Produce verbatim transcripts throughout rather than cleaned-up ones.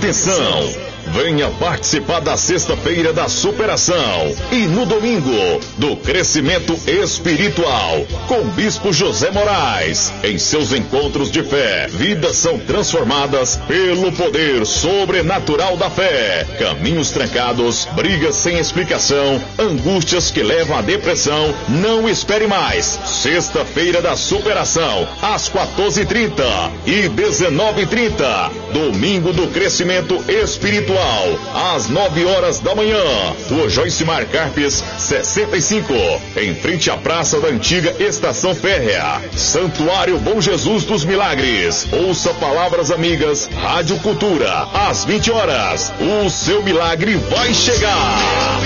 Atenção! Venha participar da sexta-feira da superação e no domingo do crescimento espiritual com o Bispo José Moraes. Em seus encontros de fé, vidas são transformadas pelo poder sobrenatural da fé. Caminhos trancados, brigas sem explicação, angústias que levam à depressão. Não espere mais. Sexta-feira da superação, às quatorze e trinta e dezenove e trinta. Domingo do crescimento espiritual, às nove horas da manhã. Rua Joyce Mar Carpes, sessenta e cinco, em frente à praça da antiga estação férrea. Santuário Bom Jesus dos Milagres. Ouça Palavras Amigas, Rádio Cultura, às vinte horas. O seu milagre vai chegar.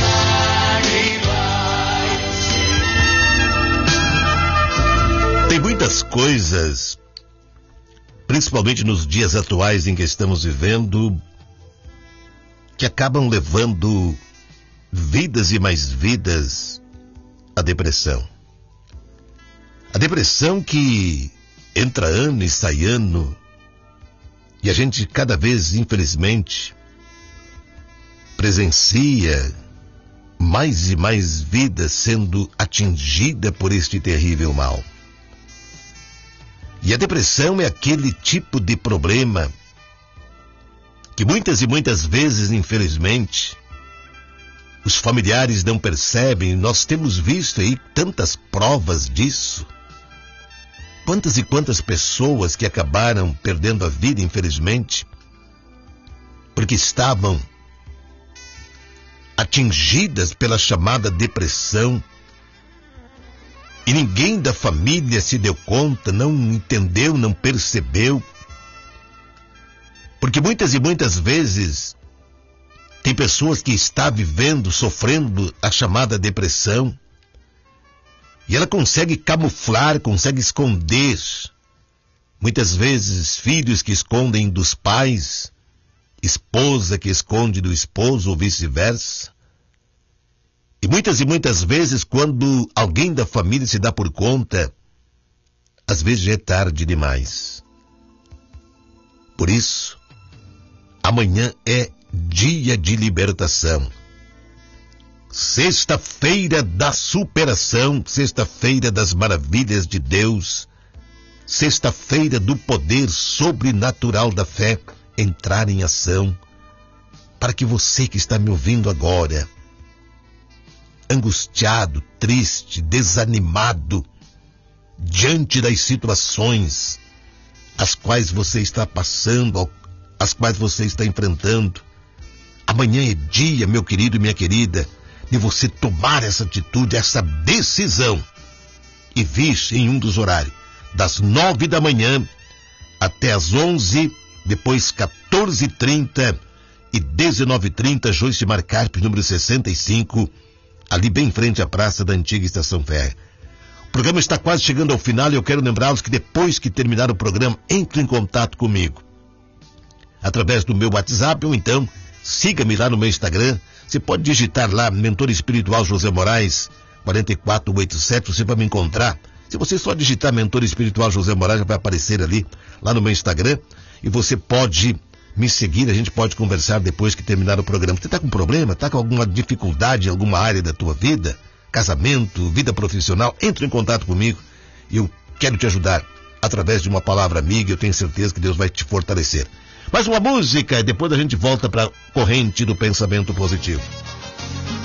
Tem muitas coisas, principalmente nos dias atuais em que estamos vivendo, que acabam levando vidas e mais vidas à depressão. A depressão que entra ano e sai ano, e a gente cada vez, infelizmente, presencia mais e mais vidas sendo atingida por este terrível mal. E a depressão é aquele tipo de problema que muitas e muitas vezes, infelizmente, os familiares não percebem. Nós temos visto aí tantas provas disso. Quantas e quantas pessoas que acabaram perdendo a vida, infelizmente, porque estavam atingidas pela chamada depressão. E ninguém da família se deu conta, não entendeu, não percebeu. Porque muitas e muitas vezes tem pessoas que estão vivendo, sofrendo a chamada depressão, e ela consegue camuflar, consegue esconder. Muitas vezes filhos que escondem dos pais, esposa que esconde do esposo ou vice-versa. E muitas e muitas vezes, quando alguém da família se dá por conta, às vezes já é tarde demais. Por isso, amanhã é dia de libertação. Sexta-feira da superação, sexta-feira das maravilhas de Deus, sexta-feira do poder sobrenatural da fé entrar em ação, para que você que está me ouvindo agora, angustiado, triste, desanimado, diante das situações as quais você está passando, as quais você está enfrentando, amanhã é dia, meu querido e minha querida, de você tomar essa atitude, essa decisão, e vir em um dos horários, das nove da manhã até as onze, depois quatorze e trinta e dezenove e trinta, Joyce Mar Carpes, número sessenta e cinco, ali bem em frente à praça da antiga estação férrea. O programa está quase chegando ao final e eu quero lembrá-los que depois que terminar o programa, entre em contato comigo. Através do meu WhatsApp ou então, siga-me lá no meu Instagram. Você pode digitar lá, Mentor Espiritual José Moraes, quatro quatro oito sete, você vai me encontrar. Se você só digitar Mentor Espiritual José Moraes, já vai aparecer ali, lá no meu Instagram. E você pode me seguir, a gente pode conversar depois que terminar o programa. Você está com problema? Está com alguma dificuldade em alguma área da tua vida? Casamento, vida profissional? Entre em contato comigo e eu quero te ajudar através de uma palavra amiga. Eu tenho certeza que Deus vai te fortalecer. Mais uma música e depois a gente volta para a corrente do pensamento positivo.